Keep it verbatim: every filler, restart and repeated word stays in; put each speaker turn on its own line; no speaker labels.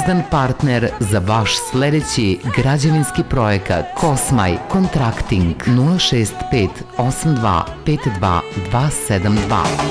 pouzdan partner za vaš sledeći građevinski projekat. Kosmaj Kontrakting nula šest pet osam dva pet dva dva sedam dva.